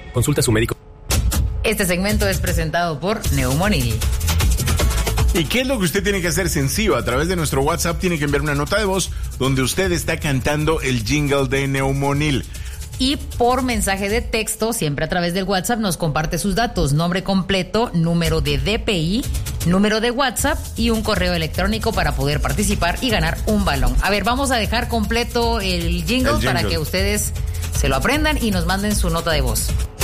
Consulta a su médico. Este segmento es presentado por Neumonil. ¿Y qué es lo que usted tiene que hacer? Sencillo, a través de nuestro WhatsApp tiene que enviar una nota de voz donde usted está cantando el jingle de Neumonil. Y por mensaje de texto, siempre a través del WhatsApp, nos comparte sus datos, nombre completo, número de DPI, número de WhatsApp y un correo electrónico para poder participar y ganar un balón. A ver, vamos a dejar completo el jingle para que ustedes se lo aprendan y nos manden su nota de voz.